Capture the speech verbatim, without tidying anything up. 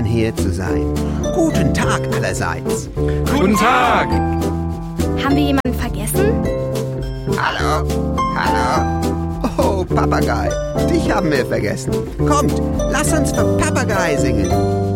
schön hier zu sein. Guten Tag allerseits. Guten Tag. Haben wir jemanden vergessen? Hallo, hallo. Oh, Papagei, dich haben wir vergessen. Kommt, lass uns für Papagei singen.